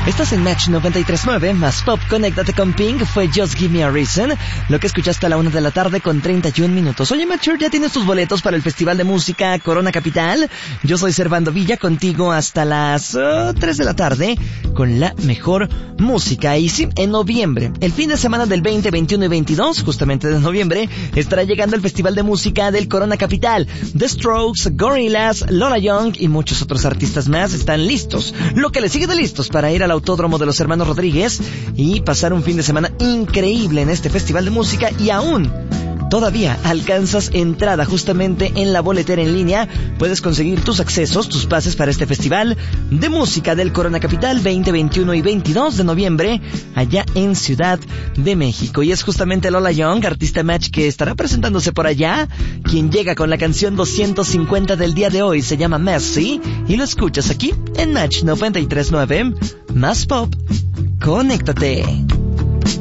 Estás en Match 93.9, más pop, conéctate con Pink, fue Just Give Me a Reason, lo que escuchaste a la 1 de la tarde con 31 minutos. Oye, Mature, ¿ya tienes tus boletos para el Festival de Música Corona Capital? Yo soy Servando Villa, contigo hasta las 3 de la tarde, con la mejor música. Y sí, en noviembre, el fin de semana del 20, 21 y 22, justamente de noviembre, estará llegando el Festival de Música del Corona Capital. The Strokes, Gorillaz, Lola Young y muchos otros artistas más están listos. Lo que le sigue de listos para ir al Autódromo de los Hermanos Rodríguez y pasar un fin de semana increíble en este festival de música. Y aún todavía alcanzas entrada justamente en la boletera en línea. Puedes conseguir tus accesos, tus pases para este festival de música del Corona Capital 20, 21 y 22 de noviembre allá en Ciudad de México. Y es justamente Lola Young, artista Match, que estará presentándose por allá, quien llega con la canción 250 del día de hoy. Se llama Messi y lo escuchas aquí en Match 93.9, más pop. Conéctate.